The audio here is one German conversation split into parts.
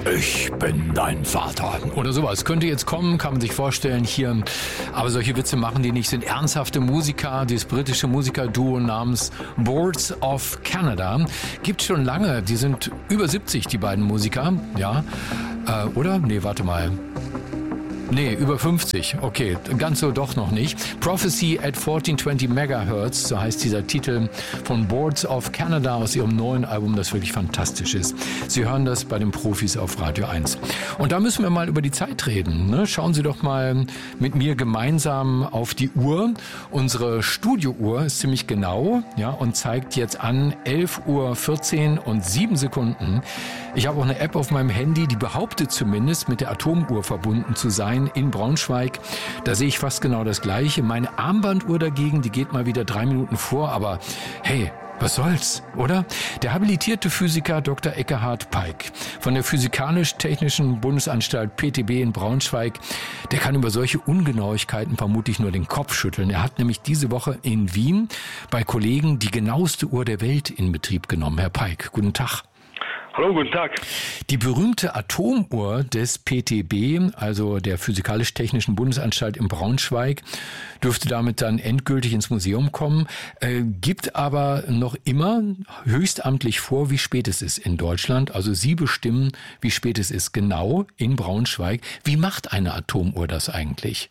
Ich bin dein Vater. Oder sowas. Könnte jetzt kommen, kann man sich vorstellen hier. Aber solche Witze machen die nicht, sind ernsthafte Musiker. Dieses britische Musikerduo namens Boards of Canada gibt schon lange. Die sind über 70, die beiden Musiker. Ja. Oder? Nee, warte mal. Nee, über 50. Okay, ganz so doch noch nicht. Prophecy at 1420 Megahertz, so heißt dieser Titel von Boards of Canada aus ihrem neuen Album, das wirklich fantastisch ist. Sie hören das bei den Profis auf Radio 1. Und da müssen wir mal über die Zeit reden. Ne? Schauen Sie doch mal mit mir gemeinsam auf die Uhr. Unsere Studiouhr ist ziemlich genau, ja, und zeigt jetzt an 11:14 und 7 Sekunden. Ich habe auch eine App auf meinem Handy, die behauptet zumindest, mit der Atomuhr verbunden zu sein in Braunschweig. Da sehe ich fast genau das Gleiche. Meine Armbanduhr dagegen, die geht mal wieder 3 Minuten vor, aber hey, was soll's, oder? Der habilitierte Physiker Dr. Ekkehard Peik von der Physikalisch-Technischen Bundesanstalt PTB in Braunschweig, der kann über solche Ungenauigkeiten vermutlich nur den Kopf schütteln. Er hat nämlich diese Woche in Wien bei Kollegen die genaueste Uhr der Welt in Betrieb genommen. Herr Peik, guten Tag. Hallo, guten Tag. Die berühmte Atomuhr des PTB, also der Physikalisch-Technischen Bundesanstalt in Braunschweig, dürfte damit dann endgültig ins Museum kommen, gibt aber noch immer höchstamtlich vor, wie spät es ist in Deutschland. Also Sie bestimmen, wie spät es ist, genau in Braunschweig. Wie macht eine Atomuhr das eigentlich?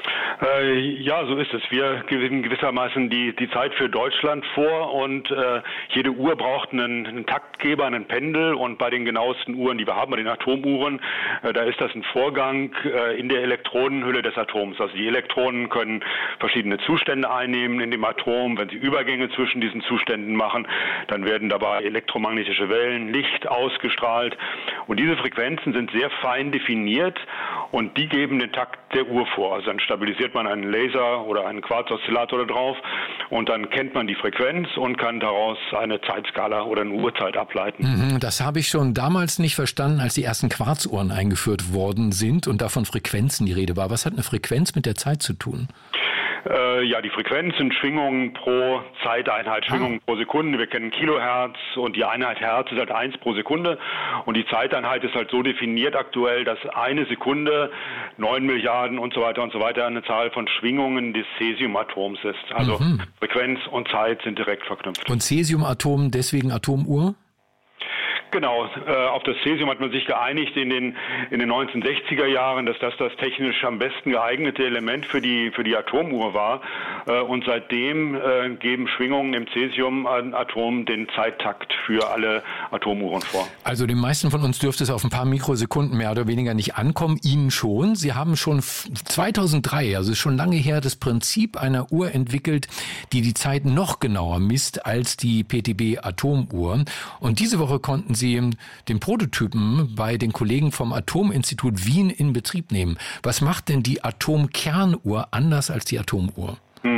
Ja, so ist es. Wir gewinnen gewissermaßen die Zeit für Deutschland vor und jede Uhr braucht einen Taktgeber, einen Pendel, und bei den genauesten Uhren, die wir haben, bei den Atomuhren, da ist das ein Vorgang in der Elektronenhülle des Atoms. Also die Elektronen können verschiedene Zustände einnehmen in dem Atom. Wenn sie Übergänge zwischen diesen Zuständen machen, dann werden dabei elektromagnetische Wellen, Licht ausgestrahlt, und diese Frequenzen sind sehr fein definiert und die geben den Takt der Uhr vor. Also dann stabilisiert man einen Laser oder einen Quarzoszillator drauf und dann kennt man die Frequenz und kann daraus eine Zeitskala oder eine Uhrzeit ableiten. Das habe ich schon damals nicht verstanden, als die ersten Quarzuhren eingeführt worden sind und da von Frequenzen die Rede war. Was hat eine Frequenz mit der Zeit zu tun? Ja, die Frequenz sind Schwingungen pro Zeiteinheit, Schwingungen pro Sekunde. Wir kennen Kilohertz und die Einheit Hertz ist halt 1 pro Sekunde. Und die Zeiteinheit ist halt so definiert aktuell, dass eine Sekunde 9 Milliarden und so weiter eine Zahl von Schwingungen des Cäsiumatoms ist. Also Frequenz und Zeit sind direkt verknüpft. Und Cäsiumatom, deswegen Atomuhr? Genau, auf das Cäsium hat man sich geeinigt in den 1960er Jahren, dass das technisch am besten geeignete Element für die Atomuhr war. Und seitdem geben Schwingungen im Cäsiumatom den Zeittakt für alle Atomuhren vor. Also den meisten von uns dürfte es auf ein paar Mikrosekunden mehr oder weniger nicht ankommen. Ihnen schon. Sie haben schon 2003, also ist schon lange her, das Prinzip einer Uhr entwickelt, die die Zeit noch genauer misst als die PTB-Atomuhr. Und diese Woche konnten Sie den Prototypen bei den Kollegen vom Atominstitut Wien in Betrieb nehmen. Was macht denn die Atomkernuhr anders als die Atomuhr?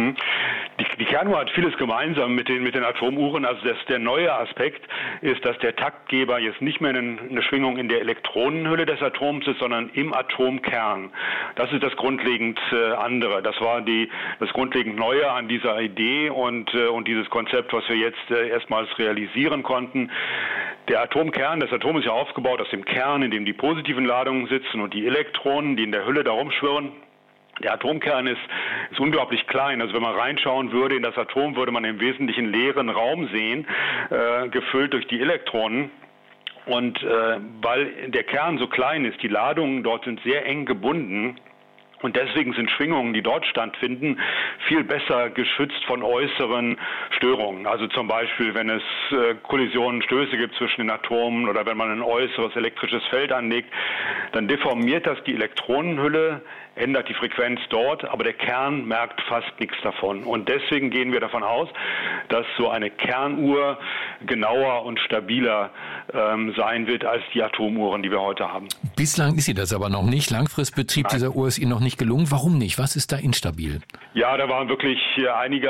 Die Kernuhr hat vieles gemeinsam mit den Atomuhren. Also der neue Aspekt ist, dass der Taktgeber jetzt nicht mehr eine Schwingung in der Elektronenhülle des Atoms ist, sondern im Atomkern. Das ist das grundlegend andere. Das war das grundlegend Neue an dieser Idee und dieses Konzept, was wir jetzt erstmals realisieren konnten. Der Atomkern, das Atom ist ja aufgebaut aus dem Kern, in dem die positiven Ladungen sitzen und die Elektronen, die in der Hülle da rumschwirren. Der Atomkern ist unglaublich klein. Also wenn man reinschauen würde in das Atom, würde man im Wesentlichen leeren Raum sehen, gefüllt durch die Elektronen. Und weil der Kern so klein ist, die Ladungen dort sind sehr eng gebunden. Und deswegen sind Schwingungen, die dort stattfinden, viel besser geschützt von äußeren Störungen. Also zum Beispiel, wenn es Kollisionen, Stöße gibt zwischen den Atomen oder wenn man ein äußeres elektrisches Feld anlegt, dann deformiert das die Elektronenhülle, ändert die Frequenz dort, aber der Kern merkt fast nichts davon. Und deswegen gehen wir davon aus, dass so eine Kernuhr genauer und stabiler sein wird als die Atomuhren, die wir heute haben. Bislang ist sie das aber noch nicht. Langfristbetrieb dieser Uhr ist Ihnen noch nicht gelungen. Warum nicht? Was ist da instabil? Ja, da waren wirklich einige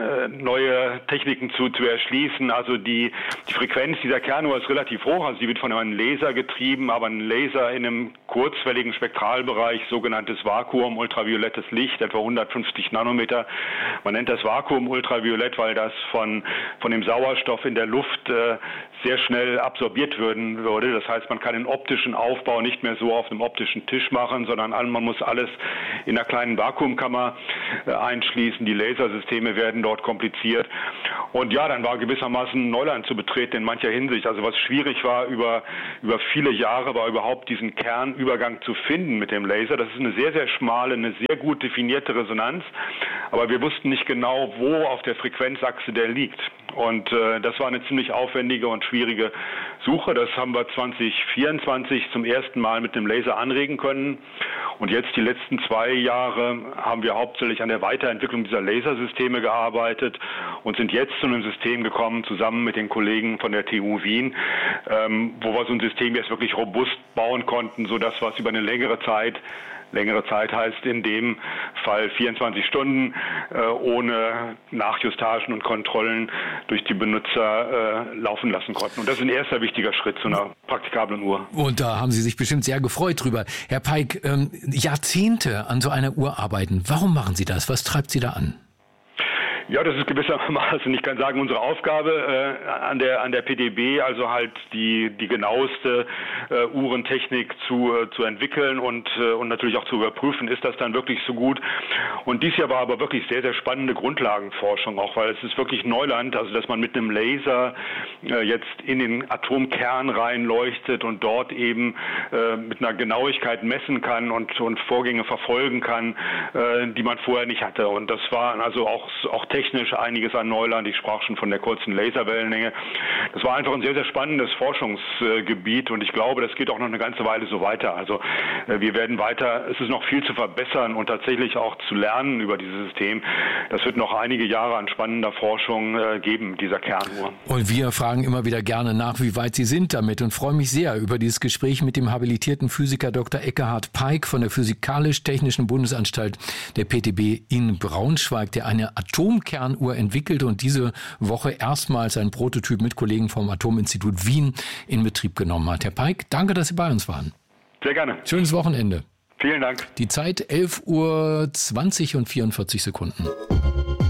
neue Techniken zu erschließen. Also die Frequenz dieser Kernuhr ist relativ hoch. Also sie wird von einem Laser getrieben, aber ein Laser in einem kurzwelligen Spektralbereich, sogenanntes Vakuum-ultraviolettes Licht, etwa 150 Nanometer. Man nennt das Vakuum-ultraviolett, weil das von dem Sauerstoff in der Luft sehr schnell absorbiert werden würde. Das heißt, man kann den optischen Aufbau nicht mehr so auf einem optischen Tisch machen, sondern man muss alles in einer kleinen Vakuumkammer einschließen. Die Lasersysteme werden dort kompliziert. Und ja, dann war gewissermaßen Neuland zu betreten in mancher Hinsicht. Also was schwierig war über viele Jahre, war überhaupt diesen Kernübergang zu finden mit dem Laser. Das ist eine sehr, sehr schmale, eine sehr gut definierte Resonanz. Aber wir wussten nicht genau, wo auf der Frequenzachse der liegt. Und das war eine ziemlich aufwendige und schwierige Suche. Das haben wir 2024 zum ersten Mal mit dem Laser anregen können. Und jetzt die letzten 2 Jahre haben wir hauptsächlich an der Weiterentwicklung dieser Lasersysteme gearbeitet und sind jetzt zu einem System gekommen, zusammen mit den Kollegen von der TU Wien, wo wir so ein System jetzt wirklich robust bauen konnten, sodass wir es über eine längere Zeit heißt in dem Fall 24 Stunden ohne Nachjustagen und Kontrollen durch die Benutzer laufen lassen konnten. Und das ist ein erster wichtiger Schritt zu einer praktikablen Uhr. Und da haben Sie sich bestimmt sehr gefreut drüber. Herr Peik, Jahrzehnte an so einer Uhr arbeiten. Warum machen Sie das? Was treibt Sie da an? Ja, das ist gewissermaßen, ich kann sagen, unsere Aufgabe an der PDB, also halt die genaueste Uhrentechnik zu entwickeln und natürlich auch zu überprüfen, ist das dann wirklich so gut. Und dies Jahr war aber wirklich sehr, sehr spannende Grundlagenforschung auch, weil es ist wirklich Neuland, also dass man mit einem Laser jetzt in den Atomkern reinleuchtet und dort eben mit einer Genauigkeit messen kann und Vorgänge verfolgen kann, die man vorher nicht hatte. Und das war also auch technisch einiges an Neuland. Ich sprach schon von der kurzen Laserwellenlänge. Das war einfach ein sehr, sehr spannendes Forschungsgebiet und ich glaube, das geht auch noch eine ganze Weile so weiter. Also wir werden weiter, es ist noch viel zu verbessern und tatsächlich auch zu lernen über dieses System. Das wird noch einige Jahre an spannender Forschung geben, dieser Kernuhr. Und wir fragen immer wieder gerne nach, wie weit Sie sind damit und freue mich sehr über dieses Gespräch mit dem habilitierten Physiker Dr. Ekkehard Peik von der Physikalisch-Technischen Bundesanstalt der PTB in Braunschweig, der eine Atomkernuhr entwickelt und diese Woche erstmals einen Prototyp mit Kollegen vom Atominstitut Wien in Betrieb genommen hat. Herr Peik, danke, dass Sie bei uns waren. Sehr gerne. Schönes Wochenende. Vielen Dank. Die Zeit 11:20 und 44 Sekunden.